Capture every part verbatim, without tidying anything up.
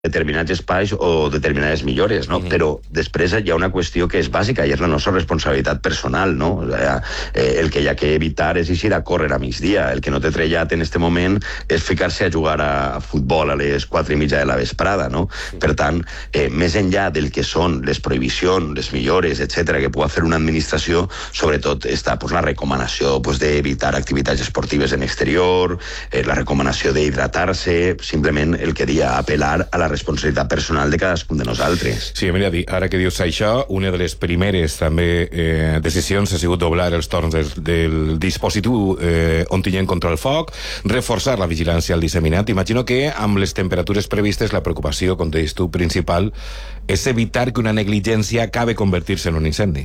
determinats espais o determinades millores, no? Mm-hmm. Però després hi ha una qüestió que és bàsica i és la nostra responsabilitat personal, no? O sea, eh, el que hi ha que evitar és eixir a córrer a migdia. El que no té trellat en este moment és ficar-se a jugar a futbol a les quatre i mitja de la vesprada, no? Mm-hmm. Per tant, eh, més enllà del que són les prohibicions, les millores, etcètera, que pugui fer una administració, sobretot està pues, la recomanació pues, d'evitar activitats esportives en exterior, eh, la recomanació d'hidratar-se, simplement el que dia apel·lar a la responsabilitat personal de cadascun de nosaltres. Sí, mira, ara que dius això, una de les primeres també eh, decisions ha sigut doblar els torns del, del dispositiu eh, Ontinyent contra el foc, reforçar la vigilància al disseminat. Imagino que amb les temperatures previstes la preocupació, com deies tu, principal és evitar que una negligència acabe convertir-se en un incendi.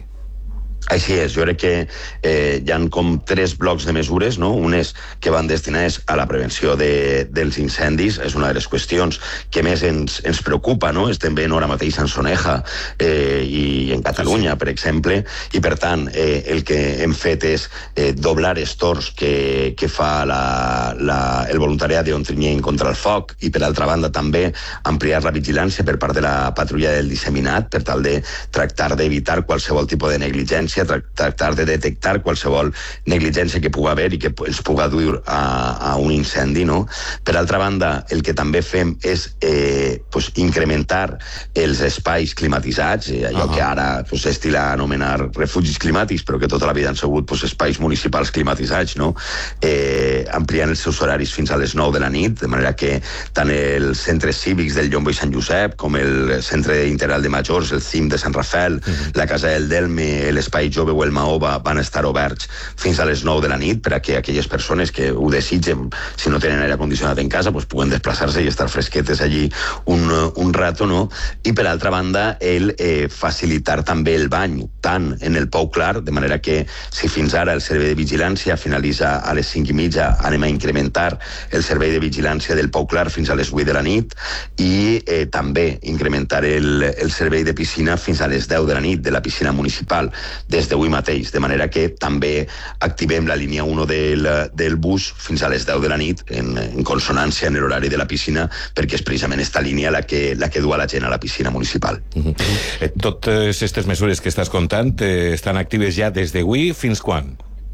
Així és, jo crec que eh, hi ha com tres blocs de mesures, no? Unes que van destinades a la prevenció de, dels incendis, és una de les qüestions que més ens, ens preocupa, no? Estem veient ara mateix en Soneja eh, i en Catalunya, per exemple, i per tant eh, el que hem fet és eh, doblar els torns que, que fa la, la, el voluntariat d'Ontinyent contra el foc i per altra banda també ampliar la vigilància per part de la patrulla del disseminat per tal de tractar d'evitar qualsevol tipus de negligència, tractar de detectar qualsevol negligència que pugui haver i que ens pugui dur a, a un incendi, no? Per altra banda, el que també fem és eh, pues, incrementar els espais climatitzats, eh, allò uh-huh. que ara pues, s'estila anomenar refugis climàtics, però que tota la vida han sigut pues, espais municipals climatitzats, no? Eh, ampliant els seus horaris fins a les nou de la nit, de manera que tant els centres cívics del Llombo i Sant Josep com el Centre Integral de Majors, el C I M de Sant Rafael, uh-huh. la Casa del Delme, l'Espai Jove o el Maoba van estar oberts fins a les nou de la nit per a que aquelles persones que ho desitgen, si no tenen aire condicionat en casa, pues, puguen desplaçar-se i estar fresquetes allí un, un rato, no? I per altra banda, el eh, facilitar també el bany, tant en el Pou Clar, de manera que si fins ara el servei de vigilància finalitza a les cinc i mitja, anem a incrementar el servei de vigilància del Pou Clar fins a les vuit de la nit i eh, també incrementar el, el servei de piscina fins a les deu de la nit de la piscina municipal des d'avui mateix, de manera que també activem la línia u del, del bus fins a les deu de la nit en, en consonància en l'horari de la piscina, perquè és precisament esta línia la que, la que du a la gent a la piscina municipal. Uh-huh. eh, totes aquestes mesures que estàs contant eh, estan actives ja des d'avui fins quan?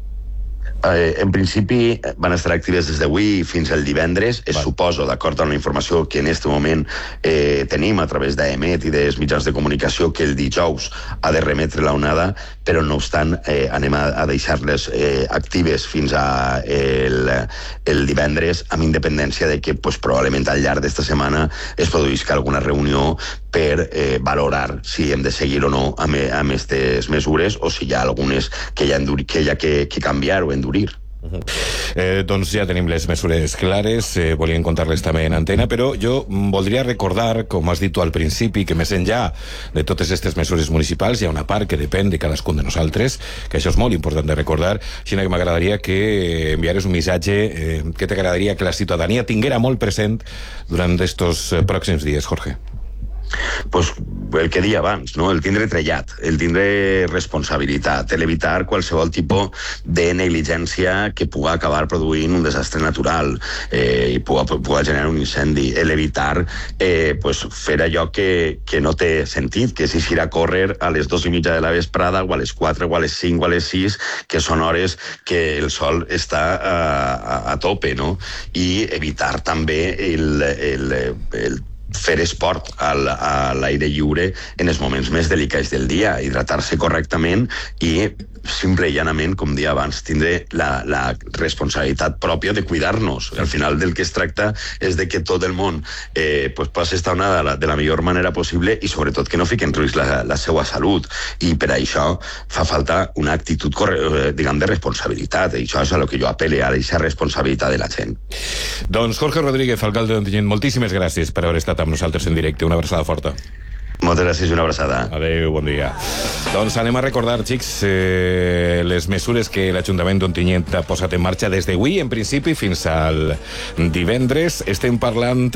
Eh, en principi van estar actives des d'avui fins al divendres. Es Va. suposo, d'acord amb la informació que en aquest moment eh, tenim a través d'Emet i dels mitjans de comunicació, que el dijous ha de remetre la onada, però no obstant eh, anem a, a deixar-les eh, actives fins a el, el divendres, amb independència de que pues, probablement al llarg d'esta setmana es produïsca alguna reunió per eh, valorar si hem de seguir o no amb aquestes mesures o si hi ha algunes que hi ha, endur- que, hi ha que, que canviar o endurir. Uh-huh. Eh, doncs ja tenim les mesures clares, eh, volíem contar-les també en antena, però jo voldria recordar, com has dit tu al principi, que més enllà de totes aquestes mesures municipals hi ha una part que depèn de cadascun de nosaltres, que això és molt important de recordar, així que m'agradaria que enviares un missatge eh, que t'agradaria que la ciutadania tinguera molt present durant estos pròxims dies, Jorge. Pues el que deia abans, no? El tindre trellat, el tindre responsabilitat, l'evitar qualsevol tipus de negligència que pugui acabar produint un desastre natural eh, i pugui, pugui generar un incendi, l'evitar eh, pues, fer allò que, que no té sentit, que és eixir a córrer a les dos i mitja de la vesprada o a les quatre o a les cinc o a les sis, que són hores que el sol està a, a, a tope, no? I evitar també el, el, el fer esport al, a l'aire lliure en els moments més delicats del dia, hidratar-se correctament i simple i llanament, com dia abans, tindre la, la responsabilitat pròpia de cuidar-nos. Al final del que es tracta és de que tot el món eh, pues, passi esta onada de la, de la millor manera possible i sobretot que no fiqui en risc la, la seva salut, i per això fa falta una actitud corre, diguem, de responsabilitat, i això és a lo que jo apel·le, a aquesta responsabilitat de la gent. Doncs Jorge Rodríguez, alcalde d'Ontinyent, moltíssimes gràcies per haver estat amb nosaltres en directe. Una abraçada forta. Moltes gràcies i una abraçada. Adéu, bon dia. Doncs anem a recordar, xics, eh, les mesures que l'Ajuntament d'Ontinyent ha posat en marxa des d'avui, en principi, fins al divendres. Estem parlant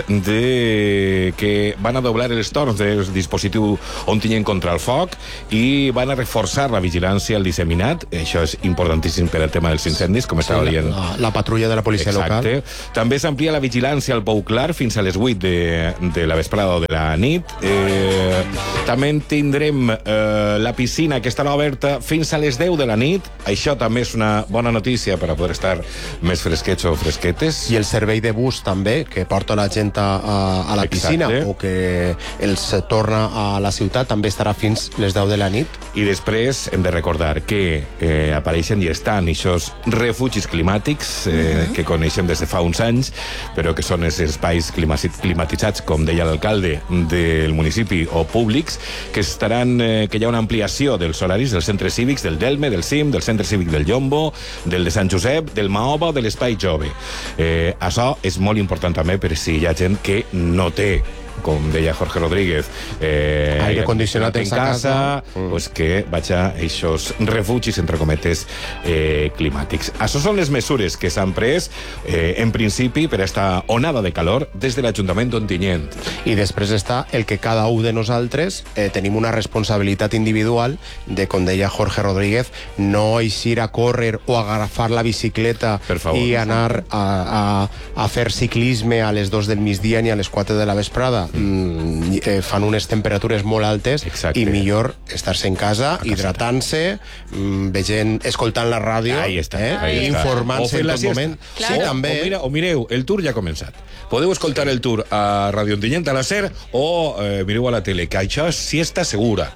de que van a doblar els torns del dispositiu Ontinyent contra el foc i van a reforçar la vigilància al disseminat. Això és importantíssim per al tema dels incendis, com estava sí, dient. La, la patrulla de la policia Exacte. local. També s'amplia la vigilància al Pou Clar fins a les vuit de, de la vesprada o de la nit. Eh, també tindrem eh, la piscina que estarà oberta fins a les deu de la nit. Això també és una bona notícia per a poder estar més fresquets o fresquetes. I el servei de bus també, que porta la gent a, a la piscina Exacte. o que els torna a la ciutat, també estarà fins les deu de la nit. I després hem de recordar que eh, apareixen i estan aquests refugis climàtics eh, uh-huh. que coneixem des de fa uns anys, però que són els espais climatitzats, com deia l'alcalde del municipi, o públics, que estaran eh, que hi ha una ampliació dels horaris dels centres cívics del Delme, del Cim, del centre cívic del Llombo, del de Sant Josep, del Maoba o de l'Espai Jove. Eh, això és molt important també per si hi ha gent que no té, com deia Jorge Rodríguez, eh, aire condicionat en sa casa, mm. pues que vaig a eixos refugis, entre cometes, eh, climàtics. Això són les mesures que s'han pres, eh, en principi, per esta onada de calor des de l'Ajuntament d'Ontinyent. I després està el que cada un de nosaltres eh, tenim una responsabilitat individual de, com deia Jorge Rodríguez, no eixir a córrer o a agafar la bicicleta i anar a, a, a fer ciclisme a les dos del migdia ni a les quatre de la vesprada. Mm, eh, fan unes temperatures molt altes. Exacte. I millor estar-se en casa, hidratant-se, mm, veient, escoltant la ràdio, ahí està, eh, ahí informant-se en tot moment. Claro. Sí, també. O, o, mira, o mireu, el tour ja ha començat. Podeu escoltar el tour a Radio Ontinyent a la SER o eh, mireu a la tele, que això és siesta segura.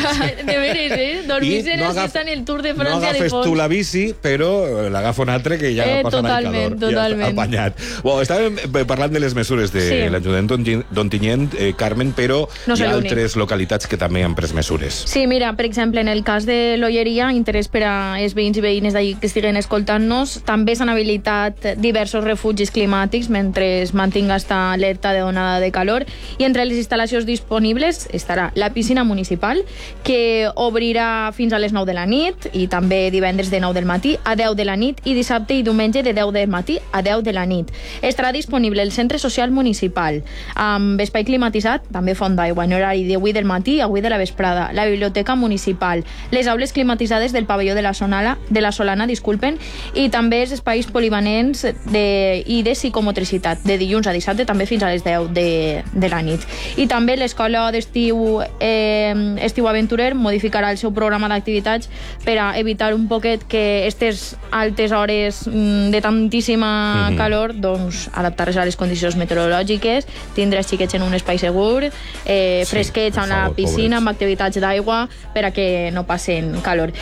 De veres, eh? Dormir-se no agaf... en el Tour de França no agafes de fons. tu la bici, però l'agafa un altre que ja eh, passa el calor. Totalment, totalment. Ja apanyat. Bueno, estàvem parlant de les mesures de sí. l'Ajuntament d'Ontinyent, eh, Carmen, però no hi ha altres localitats que també han pres mesures. Sí, mira, per exemple, en el cas de l'Olleria, interès per a els veïns i veïnes d'ahir que estiguen escoltant-nos, també s'han habilitat diversos refugis climàtics mentre es mantinga esta alerta de onada de calor, i entre les instal·lacions disponibles estarà la piscina municipal, que obrirà fins a les nou de la nit, i també divendres de nou del matí a deu de la nit, i dissabte i diumenge de deu del matí a deu de la nit. Estarà disponible el centre social municipal, amb espai climatitzat, també font d'aigua, en horari de vuit del matí a vuit de la vesprada, la biblioteca municipal, les aules climatitzades del pavelló de la Solana, de la Solana, disculpen, i també els espais polivalents de, i de psicomotricitat, de dilluns a dissabte, també fins a les deu de, de la nit. I també l'escola d'estiu eh, Estiu Aventurer modificarà el seu programa d'activitats per a evitar un poquet que aquestes altes hores de tantíssima mm-hmm. calor, doncs adaptar-se a les condicions meteorològiques, tindre els xiquets en un espai segur, eh, fresquets sí, amb la piscina, pobres. Amb activitats d'aigua, per a que no passen calor.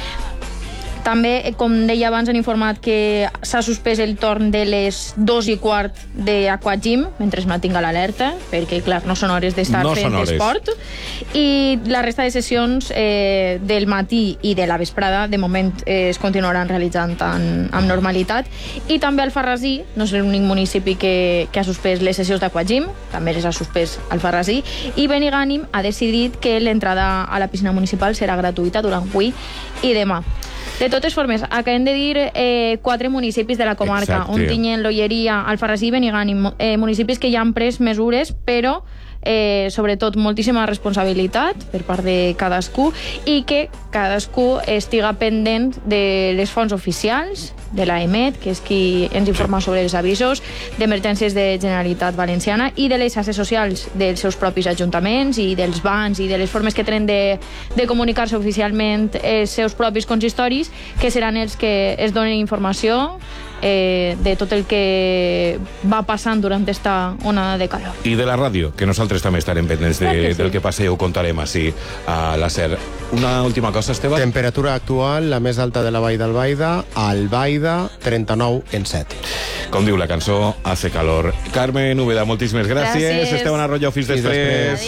També, com deia abans, han informat que s'ha suspès el torn de les dos i quart d'Aquagym mentre es mantinga l'alerta, perquè, clar, no són hores d'estar no fent esport. I la resta de sessions eh, del matí i de la vesprada, de moment, eh, es continuaran realitzant en, amb normalitat. I també Alfarrasí, no és l'únic municipi que, que ha suspès les sessions d'Aquagym, també les ha suspès Alfarrasí, i Benigànim ha decidit que l'entrada a la piscina municipal serà gratuïta durant avui i demà. De totes formes, acabem de dir eh, quatre municipis de la comarca, Ontinyent, l'Olleria, Alfarrasí i Benigànim, eh, municipis que ja han pres mesures, però eh, sobretot moltíssima responsabilitat per part de cadascú, i que cadascú estiga pendent de les fonts oficials, de l'A E M E T, que és qui ens informa sobre els avisos d'emergències de Generalitat Valenciana, i de les xarxes socials dels seus propis ajuntaments i dels bans i de les formes que tenen de, de comunicar-se oficialment els seus propis consistoris, que seran els que es donen informació eh, de tot el que va passant durant esta onada de calor. I de la ràdio, que nosaltres també estarem pendents de, que sí. del que passi, ho contarem així a la SER. Una última cosa, Esteve. Temperatura actual, la més alta de la Vall d'Albaida, Albaida, trenta-nou en set. Com diu la cançó, hace calor. Carmen Úbeda, moltíssimes gràcies. Gràcies. Esteban Arroyo, fins després.